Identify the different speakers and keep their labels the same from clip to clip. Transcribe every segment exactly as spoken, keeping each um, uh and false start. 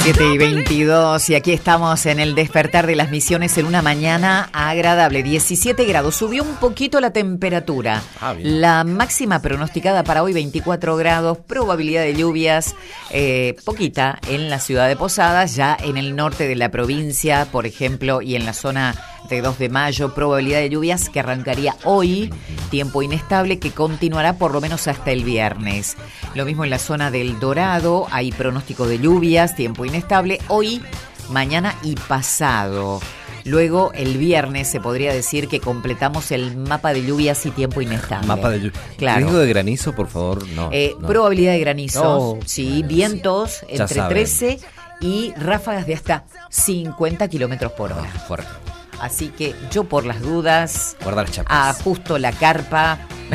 Speaker 1: siete y veintidós y aquí estamos en el despertar de las misiones en una mañana agradable, diecisiete grados, subió un poquito la temperatura, ah, la máxima pronosticada para hoy veinticuatro grados, probabilidad de lluvias eh, poquita en la ciudad de Posadas, ya en el norte de la provincia, por ejemplo, y en la zona de dos de mayo, probabilidad de lluvias que arrancaría hoy, tiempo inestable que continuará por lo menos hasta el viernes. Lo mismo en la zona del Dorado, hay pronóstico de lluvias, tiempo inestable, hoy, mañana y pasado. Luego, el viernes se podría decir que completamos el mapa de lluvias y tiempo inestable.
Speaker 2: Mapa de lluvias.
Speaker 1: Claro.
Speaker 2: ¿Riesgo de granizo, por favor? No,
Speaker 1: eh,
Speaker 2: no.
Speaker 1: Probabilidad de granizo,
Speaker 2: no.
Speaker 1: sí, vientos
Speaker 2: Ya
Speaker 1: entre
Speaker 2: saben.
Speaker 1: trece y ráfagas de hasta cincuenta kilómetros por hora.
Speaker 2: Oh, fuerte.
Speaker 1: Así que yo por las dudas
Speaker 2: Guarda las chapas.
Speaker 1: ajusto la carpa,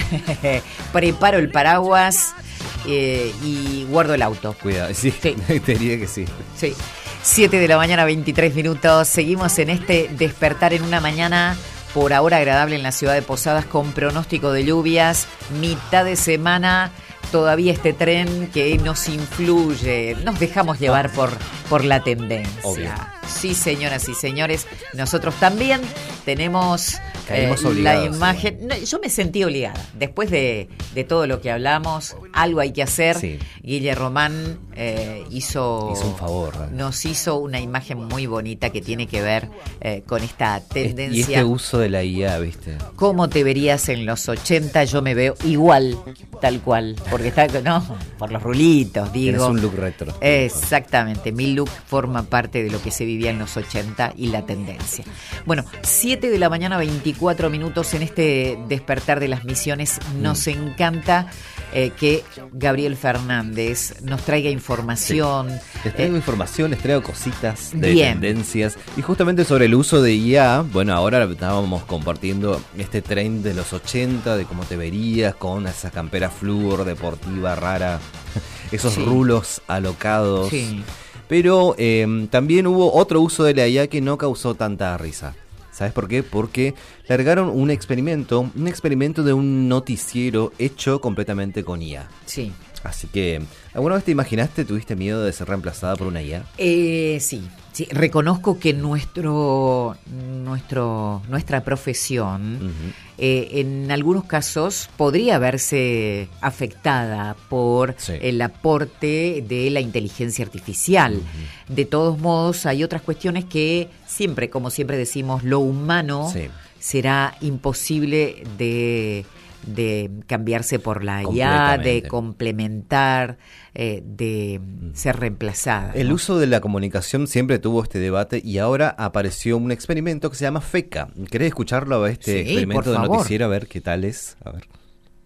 Speaker 1: preparo el paraguas eh, y guardo el auto.
Speaker 2: Cuidado, sí,
Speaker 1: Sí.
Speaker 2: te diría que sí.
Speaker 1: Sí. siete de la mañana, veintitrés minutos. Seguimos en este despertar en una mañana por ahora agradable en la ciudad de Posadas con pronóstico de lluvias, mitad de semana. Todavía este tren que nos influye, nos dejamos llevar por, por la tendencia.
Speaker 2: Obvio.
Speaker 1: Sí, señoras y señores, nosotros también tenemos eh, la
Speaker 2: obligados,
Speaker 1: imagen. No, yo me sentí obligada. Después de, de todo lo que hablamos, algo hay que hacer.
Speaker 2: Sí.
Speaker 1: Guille Román eh, hizo,
Speaker 2: Hizo un favor, ¿eh?
Speaker 1: nos hizo una imagen muy bonita que tiene que ver eh, con esta tendencia.
Speaker 2: Y este uso de la I A, ¿viste?
Speaker 1: ¿Cómo te verías en los ochenta? Yo me veo igual, tal cual, porque está, no, por los rulitos, digo.
Speaker 2: Tienes un look retro.
Speaker 1: Exactamente, mi look forma parte de lo que se vivía en los ochenta y la tendencia. Bueno, siete de la mañana, veinticuatro minutos en este despertar de las misiones. Nos mm. encanta eh, que Gabriel Fernández nos traiga información.
Speaker 2: Sí. Les traigo eh, información, les traigo cositas de
Speaker 1: bien.
Speaker 2: tendencias. Y justamente sobre el uso de I A, bueno, ahora estábamos compartiendo este trend de los ochenta, de cómo te verías con esa campera flúor deportiva rara, esos sí. rulos alocados.
Speaker 1: Sí.
Speaker 2: Pero eh, también hubo otro uso de la I A que no causó tanta risa. ¿Sabes por qué? Porque largaron un experimento, un experimento de un noticiero hecho completamente con I A.
Speaker 1: Sí.
Speaker 2: Así que, ¿alguna vez te imaginaste, tuviste miedo de ser reemplazada por una I A?
Speaker 1: Eh, sí, sí, reconozco que nuestro, nuestro, nuestra profesión, uh-huh. eh, en algunos casos podría verse afectada por sí. el aporte de la inteligencia artificial. Uh-huh. De todos modos, hay otras cuestiones que siempre, como siempre decimos, lo humano sí. será imposible de... de cambiarse por la I A, de complementar, eh, de ser reemplazada.
Speaker 2: El
Speaker 1: ¿no?
Speaker 2: uso de la comunicación siempre tuvo este debate y ahora apareció un experimento que se llama FECA. ¿Querés escucharlo a este
Speaker 1: sí,
Speaker 2: experimento de noticiero? A ver qué tal es. A ver.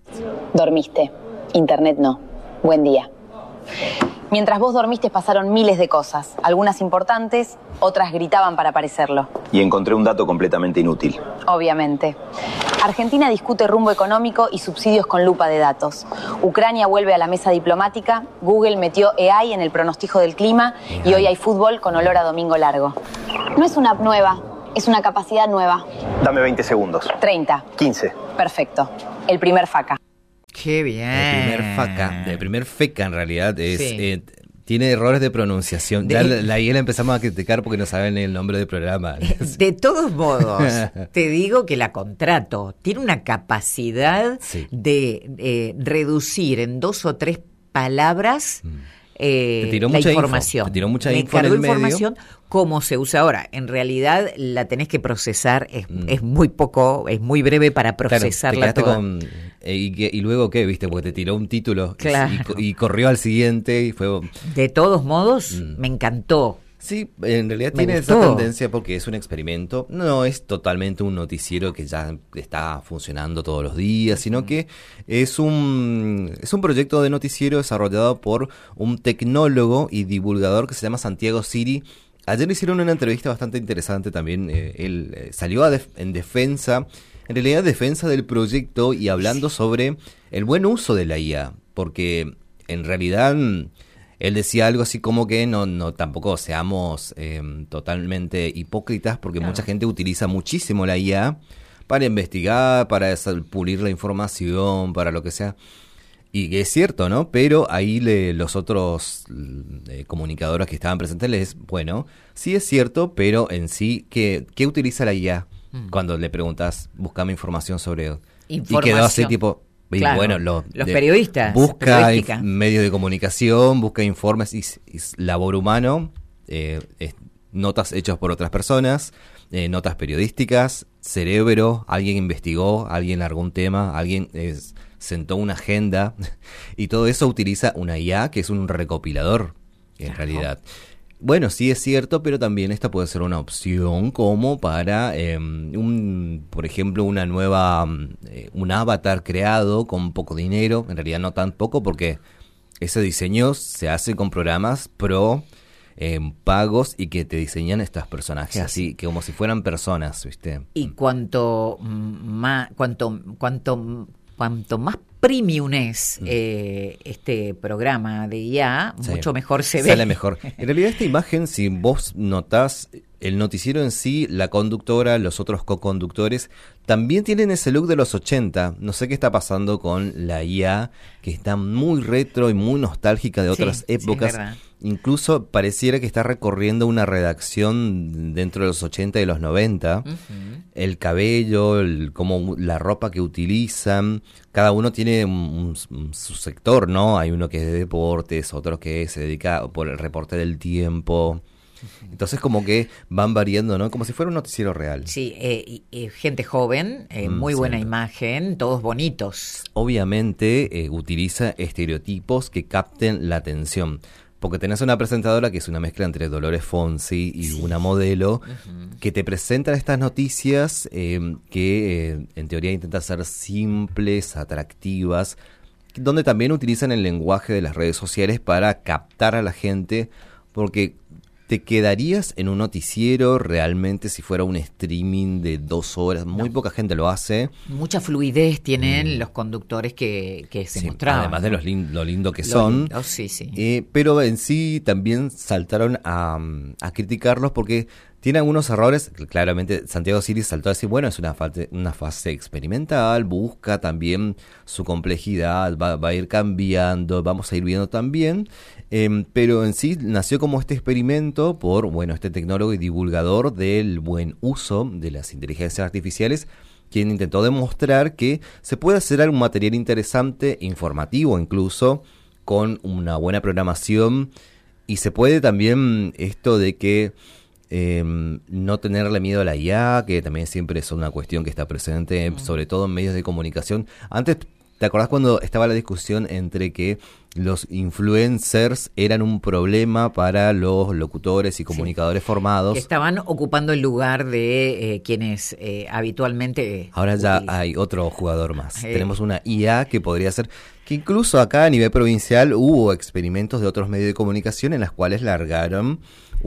Speaker 3: Dormiste. Internet no. Buen día. Mientras vos dormiste pasaron miles de cosas, algunas importantes, otras gritaban para parecerlo.
Speaker 4: Y encontré un dato completamente inútil.
Speaker 3: Obviamente. Argentina discute rumbo económico y subsidios con lupa de datos. Ucrania vuelve a la mesa diplomática, Google metió A I en el pronostico del clima y hoy hay fútbol con olor a domingo largo.
Speaker 5: No es una app nueva, es una capacidad nueva.
Speaker 4: Dame veinte segundos.
Speaker 3: treinta.
Speaker 4: quince.
Speaker 3: Perfecto. El primer FACA.
Speaker 1: ¡Qué bien!
Speaker 2: El primer FACA, el primer FECA en realidad es... Sí. Eh, tiene errores de pronunciación. De, ya la, la I A la empezamos a criticar porque no saben el nombre del programa.
Speaker 1: De todos modos, te digo que la contrato. Tiene una capacidad sí. de eh, reducir en dos o tres palabras mm. eh,
Speaker 2: te tiró
Speaker 1: la
Speaker 2: mucha
Speaker 1: información.
Speaker 2: Info. Te tiró mucha
Speaker 1: Me
Speaker 2: info en
Speaker 1: cargó
Speaker 2: el medio.
Speaker 1: información como se usa ahora. En realidad la tenés que procesar. Es, mm. es muy poco, es muy breve para procesarla
Speaker 2: claro, te
Speaker 1: toda.
Speaker 2: Con, eh, y, y luego qué, viste, porque te tiró un título
Speaker 1: claro.
Speaker 2: y, y corrió al siguiente y fue...
Speaker 1: De todos modos, mm. me encantó.
Speaker 2: Sí, en realidad
Speaker 1: me
Speaker 2: tiene
Speaker 1: gustó.
Speaker 2: esa tendencia porque es un experimento. No es totalmente un noticiero que ya está funcionando todos los días, sino que es un, es un proyecto de noticiero desarrollado por un tecnólogo y divulgador que se llama Santiago Siri. Ayer le hicieron una entrevista bastante interesante también. Eh, él eh, salió a def- en defensa, en realidad defensa del proyecto y hablando sí. sobre el buen uso de la I A, porque en realidad él decía algo así como que no, no tampoco seamos eh, totalmente hipócritas, porque claro. mucha gente utiliza muchísimo la I A para investigar, para pulir la información, para lo que sea. Y que es cierto, ¿no? Pero ahí le, los otros eh, comunicadores que estaban presentes les, bueno, sí es cierto, pero en sí, ¿qué, qué utiliza la I A? Mm. Cuando le preguntas, buscame información sobre... Y quedó así tipo... Y
Speaker 1: claro,
Speaker 2: bueno, lo,
Speaker 1: los
Speaker 2: de,
Speaker 1: periodistas.
Speaker 2: Busca inf- medios de comunicación, busca informes, y, y labor humano, eh, es, notas hechas por otras personas, eh, notas periodísticas, cerebro, alguien investigó, alguien largó un tema, alguien... Es, sentó una agenda y todo eso utiliza una I A que es un recopilador en claro. realidad. Bueno, sí es cierto, pero también esta puede ser una opción como para, eh, un, por ejemplo, una nueva, eh, un avatar creado con poco dinero, en realidad no tan poco porque ese diseño se hace con programas pro eh, pagos y que te diseñan estos personajes sí, así, sí. que como si fueran personas, ¿viste?
Speaker 1: Y cuanto más, cuanto, cuanto Cuanto más premium es eh, este programa de I A, sí, mucho mejor se ve.
Speaker 2: Sale mejor. En realidad esta imagen, si vos notás, el noticiero en sí, la conductora, los otros co-conductores, también tienen ese look de los ochenta. No sé qué está pasando con la I A, que está muy retro y muy nostálgica de otras sí, épocas. Sí, incluso pareciera que está recorriendo una redacción dentro de los ochenta y los noventa. Uh-huh. El cabello, el, como la ropa que utilizan, cada uno tiene un, un, su sector, ¿no? Hay uno que es de deportes, otro que se dedica por el reporte del tiempo. Entonces como que van variando, ¿no? Como si fuera un noticiero real.
Speaker 1: Sí, eh, eh, gente joven, eh, mm, muy buena siempre. Imagen, todos bonitos.
Speaker 2: Obviamente eh, utiliza estereotipos que capten la atención. Porque tenés una presentadora que es una mezcla entre Dolores Fonsi y sí. una modelo uh-huh. que te presenta estas noticias eh, que eh, en teoría intentan ser simples, atractivas, donde también utilizan el lenguaje de las redes sociales para captar a la gente, porque ¿te quedarías en un noticiero realmente si fuera un streaming de dos horas? Muy no. poca gente lo hace.
Speaker 1: Mucha fluidez tienen mm. los conductores que, que se
Speaker 2: sí,
Speaker 1: mostraban.
Speaker 2: Además de los lin- lo lindo que
Speaker 1: lo
Speaker 2: son.
Speaker 1: Lindo, sí, sí.
Speaker 2: Eh, pero en sí también saltaron a, a criticarlos porque tiene algunos errores. Claramente Santiago Siri saltó a decir, bueno, es una, fase, una fase experimental, busca también su complejidad, va, va a ir cambiando, vamos a ir viendo también. Eh, pero en sí nació como este experimento por, bueno, este tecnólogo y divulgador del buen uso de las inteligencias artificiales, quien intentó demostrar que se puede hacer algún material interesante, informativo incluso, con una buena programación, y se puede también esto de que Eh, no tenerle miedo a la I A, que también siempre es una cuestión que está presente, mm. sobre todo en medios de comunicación. Antes, ¿te acordás cuando estaba la discusión entre que los influencers eran un problema para los locutores y comunicadores sí. formados?
Speaker 1: Que estaban ocupando el lugar de eh, quienes eh, habitualmente...
Speaker 2: Ahora ya utilizan. Hay otro jugador más. Eh. Tenemos una I A que podría ser... Que incluso acá a nivel provincial hubo experimentos de otros medios de comunicación en las cuales largaron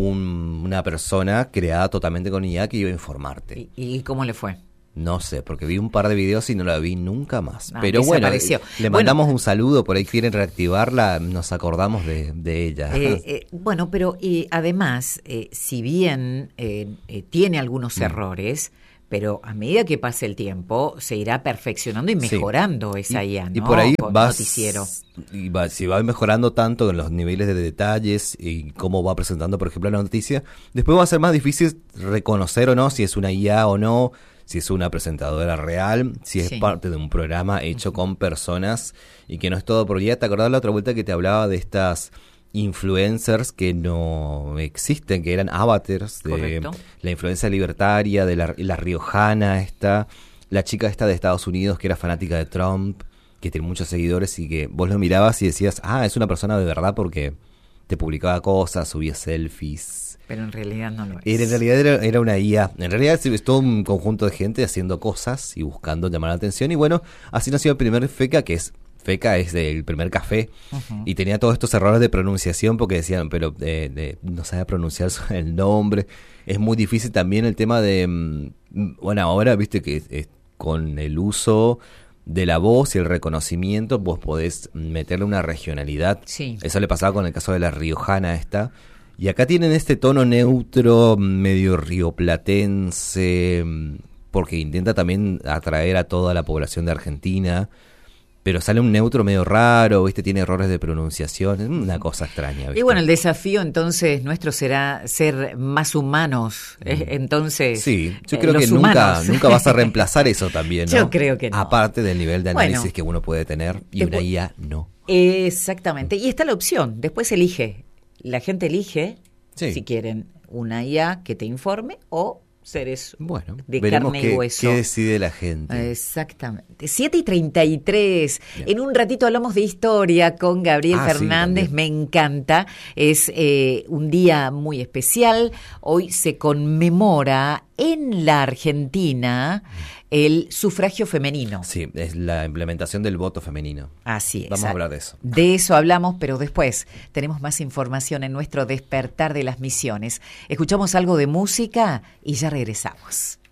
Speaker 2: un, una persona creada totalmente con I A que iba a informarte.
Speaker 1: ¿Y, y cómo le fue?
Speaker 2: No sé, porque vi un par de videos y no la vi nunca más.
Speaker 1: Ah,
Speaker 2: Pero bueno,
Speaker 1: le
Speaker 2: bueno, mandamos un saludo, por ahí quieren reactivarla, nos acordamos de, de ella.
Speaker 1: Eh, eh, bueno, pero eh, además, eh, si bien eh, eh, tiene algunos mm. errores, pero a medida que pase el tiempo se irá perfeccionando y mejorando sí. esa I A, ¿no?
Speaker 2: Y por ahí
Speaker 1: por
Speaker 2: vas,
Speaker 1: noticiero.
Speaker 2: Y va, si va mejorando tanto en los niveles de detalles y cómo va presentando, por ejemplo, la noticia, después va a ser más difícil reconocer o no si es una I A o no, si es una presentadora real, si es sí. parte de un programa hecho uh-huh. con personas y que no es todo por I A. ¿Te acordás la otra vuelta que te hablaba de estas influencers que no existen, que eran avatars de Correcto. La influencia libertaria, de la, la riojana esta, la chica esta de Estados Unidos que era fanática de Trump, que tiene muchos seguidores y que vos lo mirabas y decías, ah, es una persona de verdad porque te publicaba cosas, subía selfies.
Speaker 1: Pero en realidad no lo es.
Speaker 2: Era, en realidad era, era una I A. En realidad es todo un conjunto de gente haciendo cosas y buscando llamar la atención. Y bueno, así nació el primer FECA, que es FECA es del primer café, uh-huh. y tenía todos estos errores de pronunciación porque decían, pero eh, de, no sabe pronunciar el nombre. Es muy difícil también el tema de, bueno, ahora viste que es, con el uso de la voz y el reconocimiento vos podés meterle una regionalidad.
Speaker 1: Sí.
Speaker 2: Eso le pasaba con el caso de la riojana esta. Y acá tienen este tono neutro, medio rioplatense, porque intenta también atraer a toda la población de Argentina. pero sale un neutro medio raro, ¿viste? Tiene errores de pronunciación, es una cosa extraña, ¿viste?
Speaker 1: Y bueno, el desafío entonces nuestro será ser más humanos, mm. eh, entonces...
Speaker 2: Sí, yo
Speaker 1: eh,
Speaker 2: creo que nunca, nunca vas a reemplazar eso también, ¿no?
Speaker 1: Yo creo que no.
Speaker 2: Aparte del nivel de análisis
Speaker 1: bueno,
Speaker 2: que uno puede tener y
Speaker 1: después,
Speaker 2: una I A no.
Speaker 1: Exactamente, y está la opción, después elige, la gente elige, sí. si quieren, una I A que te informe o... seres
Speaker 2: bueno,
Speaker 1: de
Speaker 2: veremos
Speaker 1: carne
Speaker 2: qué,
Speaker 1: y hueso.
Speaker 2: qué decide la gente.
Speaker 1: Exactamente. siete y treinta y tres. Bien. En un ratito hablamos de historia con Gabriel ah, Fernández. Sí, me encanta. Es eh, un día muy especial. Hoy se conmemora en la Argentina el sufragio femenino.
Speaker 2: Sí, es la implementación del voto femenino.
Speaker 1: Así es.
Speaker 2: Vamos a hablar de eso.
Speaker 1: De eso hablamos, pero después tenemos más información en nuestro Despertar de las Misiones. Escuchamos algo de música y ya regresamos.